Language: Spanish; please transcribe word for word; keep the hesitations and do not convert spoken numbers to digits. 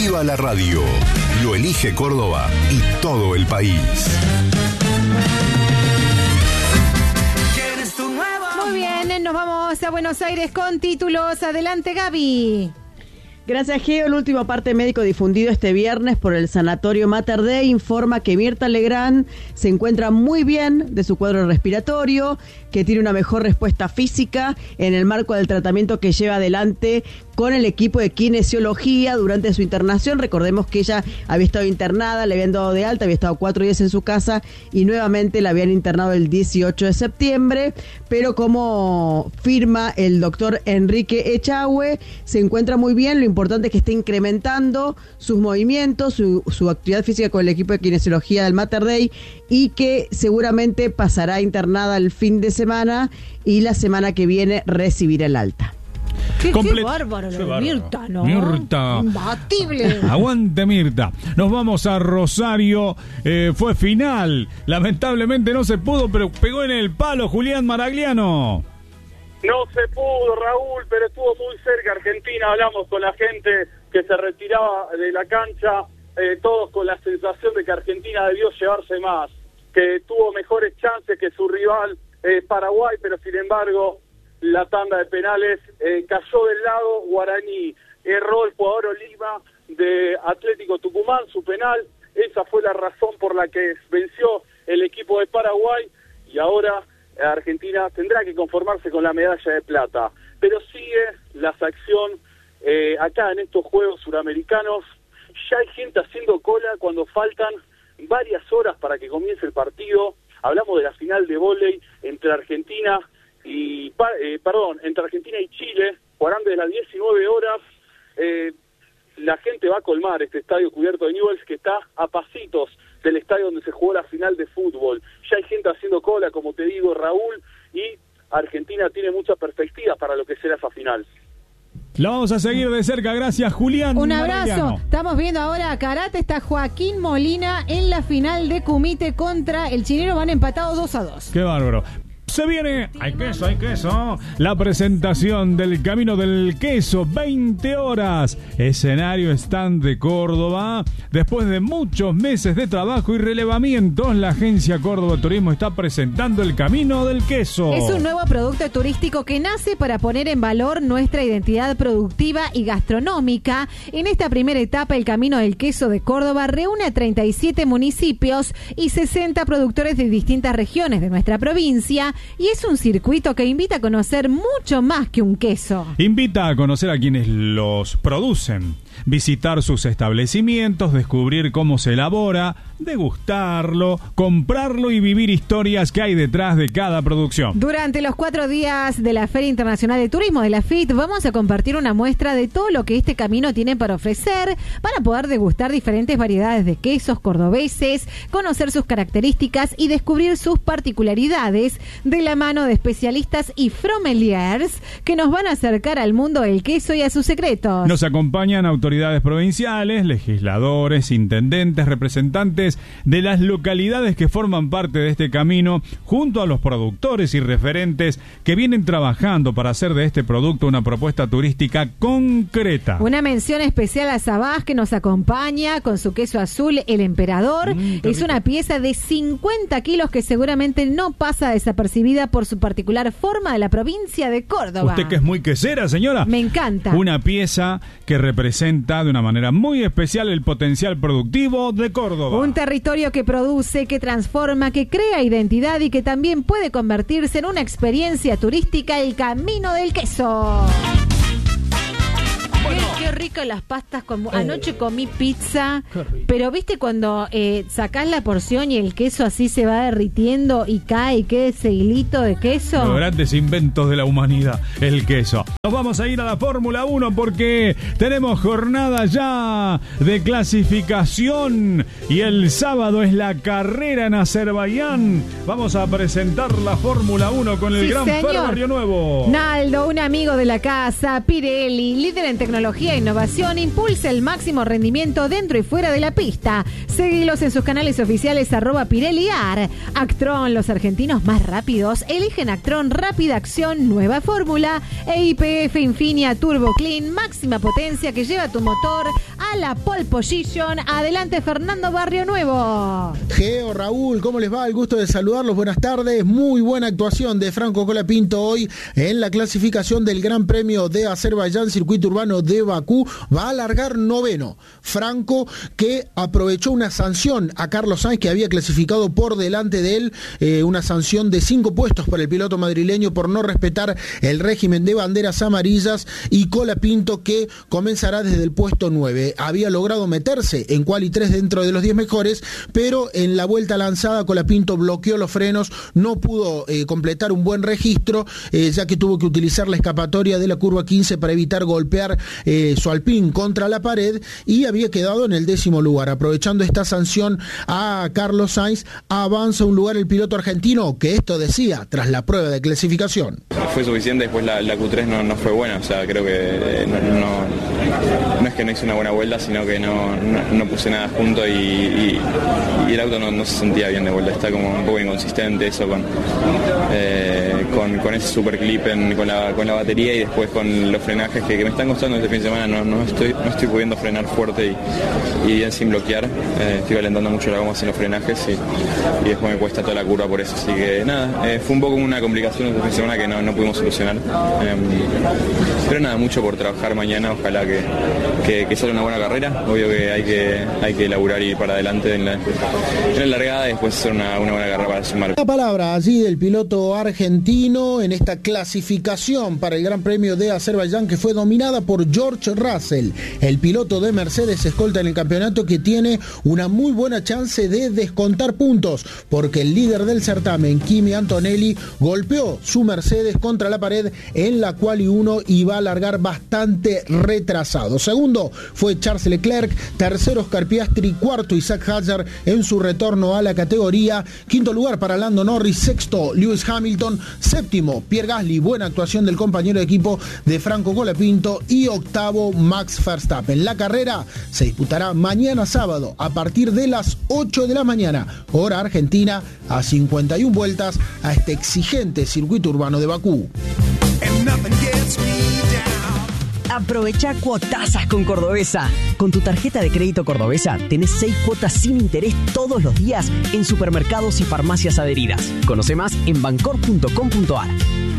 ¡Viva la radio! Lo elige Córdoba y todo el país. Muy bien, nos vamos a Buenos Aires con títulos. Adelante, Gaby. Gracias, Geo. El último parte médico difundido este viernes por el Sanatorio Mater Dei informa que Mirta Legrand se encuentra muy bien de su cuadro respiratorio, que tiene una mejor respuesta física en el marco del tratamiento que lleva adelante con el equipo de kinesiología durante su internación. Recordemos que ella había estado internada, le habían dado de alta, había estado cuatro días en su casa y nuevamente la habían internado el dieciocho de septiembre, pero como firma el doctor Enrique Echagüe, se encuentra muy bien. Lo importante es que esté incrementando sus movimientos, su, su actividad física con el equipo de kinesiología del Mater Dei y que seguramente pasará internada el fin de semana y la semana que viene recibirá el alta. Qué, Comple- qué bárbaro lo Qué de bárbaro. Mirta, ¿no? Mirta. Imbatible. Aguante, Mirta. Nos vamos a Rosario. Eh, fue final. Lamentablemente no se pudo, pero pegó en el palo Julián Maragliano. No se pudo, Raúl, pero estuvo muy cerca Argentina. Hablamos con la gente que se retiraba de la cancha, eh, todos con la sensación de que Argentina debió llevarse más, que tuvo mejores chances que su rival eh, Paraguay, pero sin embargo la tanda de penales eh, cayó del lado guaraní. Erró el jugador Oliva de Atlético Tucumán su penal. Esa fue la razón por la que venció el equipo de Paraguay y ahora Argentina tendrá que conformarse con la medalla de plata. Pero sigue la sección eh, acá en estos Juegos Suramericanos. Ya hay gente haciendo cola cuando faltan varias horas para que comience el partido. Hablamos de la final de vóley entre Argentina y eh, perdón, entre Argentina y Chile. Jugarán desde las diecinueve horas. Eh, la gente va a colmar este estadio cubierto de Newell's, que está a pasitos del estadio donde se jugó la final de fútbol. Ya hay gente haciendo cola, como te digo, Raúl, y Argentina tiene mucha perspectiva para lo que será esa final. La vamos a seguir de cerca, gracias Julián. Un abrazo. Maragliano. Estamos viendo ahora a karate. Está Joaquín Molina en la final de Kumite contra el chileno. Van empatados dos a dos. Qué bárbaro. Se viene, hay queso, hay queso, la presentación del Camino del Queso, veinte horas, escenario stand de Córdoba. Después de muchos meses de trabajo y relevamientos, la agencia Córdoba Turismo está presentando el Camino del Queso. Es un nuevo producto turístico que nace para poner en valor nuestra identidad productiva y gastronómica. En esta primera etapa, el Camino del Queso de Córdoba reúne a treinta y siete municipios y sesenta productores de distintas regiones de nuestra provincia. Y es un circuito que invita a conocer mucho más que un queso. Invita a conocer a quienes los producen, visitar sus establecimientos, descubrir cómo se elabora, degustarlo, comprarlo y vivir historias que hay detrás de cada producción. Durante los cuatro días de la Feria Internacional de Turismo de la F I T vamos a compartir una muestra de todo lo que este camino tiene para ofrecer. Van a poder degustar diferentes variedades de quesos cordobeses, conocer sus características y descubrir sus particularidades de la mano de especialistas y sommeliers que nos van a acercar al mundo del queso y a sus secretos. Nos acompañan autoridades provinciales, legisladores, intendentes, representantes de las localidades que forman parte de este camino, junto a los productores y referentes que vienen trabajando para hacer de este producto una propuesta turística concreta. Una mención especial a Sabás, que nos acompaña con su queso azul, el Emperador. Mm, es una pieza de cincuenta kilos que seguramente no pasa desapercibida por su particular forma de la provincia de Córdoba. Usted que es muy quesera, señora. Me encanta. Una pieza que representa de una manera muy especial el potencial productivo de Córdoba. Un territorio que produce, que transforma, que crea identidad y que también puede convertirse en una experiencia turística, el Camino del Queso. Bueno. Qué, qué rico las pastas. Con... Anoche comí pizza, pero viste cuando eh, sacás la porción y el queso así se va derritiendo y cae y queda ese hilito de queso. Los grandes inventos de la humanidad, el queso. Nos vamos a ir a la Fórmula uno porque tenemos jornada ya de clasificación y el sábado es la carrera en Azerbaiyán. Vamos a presentar la Fórmula uno con el Sí, gran señor. Fer Barrio Nuevo. Naldo, un amigo de la casa, Pirelli, líder en tecnología tecnología e innovación impulsa el máximo rendimiento dentro y fuera de la pista. Seguilos en sus canales oficiales arroba PirelliAr. Actron, los argentinos más rápidos, eligen Actron Rápida Acción, nueva fórmula. E Y P F Infinia Turbo Clean, máxima potencia que lleva tu motor a la pole position. Adelante, Fernando Barrio Nuevo. Geo, Raúl, ¿cómo les va? El gusto de saludarlos. Buenas tardes. Muy buena actuación de Franco Colapinto hoy en la clasificación del Gran Premio de Azerbaiyán, circuito urbano de Bakú. Va a largar noveno. Franco, que aprovechó una sanción a Carlos Sainz, que había clasificado por delante de él, eh, una sanción de cinco puestos para el piloto madrileño por no respetar el régimen de banderas amarillas, y Colapinto, que comenzará desde el puesto nueve. Había logrado meterse en quali tres dentro de los diez mejores, pero en la vuelta lanzada Colapinto bloqueó los frenos, no pudo eh, completar un buen registro, eh, ya que tuvo que utilizar la escapatoria de la curva quince para evitar golpear eh, su Alpine contra la pared, y había quedado en el décimo lugar. Aprovechando esta sanción a Carlos Sainz, avanza un lugar el piloto argentino, que esto decía tras la prueba de clasificación. Fue suficiente, después la, la Q tres no, no fue buena, o sea, creo que eh, no, no, no es que no hice una buena vuelta, sino que no, no, no puse nada junto y, y, y el auto no, no se sentía bien de vuelta, está como un poco inconsistente eso con, eh, con, con ese super clip en, con, la, con la batería, y después con los frenajes que, que me están costando este fin de semana, no, no, estoy, no estoy pudiendo frenar fuerte y, y bien sin bloquear, eh, estoy calentando mucho la goma sin los frenajes y, y después me cuesta toda la curva por eso, así que nada, eh, fue un poco una complicación este fin de semana que no, no pudimos solucionar, eh, pero nada, mucho por trabajar mañana, ojalá que, que, que salga una buena carrera, obvio que hay que, hay que laburar y ir para adelante en la, en la largada y después hacer una, una buena carrera para sumar. La palabra allí del piloto argentino en esta clasificación para el Gran Premio de Azerbaiyán, que fue dominada por George Russell, el piloto de Mercedes escolta en el campeonato, que tiene una muy buena chance de descontar puntos, porque el líder del certamen, Kimi Antonelli, golpeó su Mercedes contra la pared en la quali uno y va a largar bastante retrasado. Segundo fue Charles Leclerc, tercero Oscar Piastri, cuarto Isaac Hadjar en su retorno a la categoría, quinto lugar para Lando Norris, sexto Lewis Hamilton, séptimo Pierre Gasly, buena actuación del compañero de equipo de Franco Colapinto, y octavo Max Verstappen. La carrera se disputará mañana sábado a partir de las ocho de la mañana, hora argentina, a cincuenta y una vueltas a este exigente circuito urbano de Bakú. Aprovecha cuotazas con Cordobesa. Con tu tarjeta de crédito Cordobesa tenés seis cuotas sin interés todos los días en supermercados y farmacias adheridas. Conoce más en bancor punto com punto ar.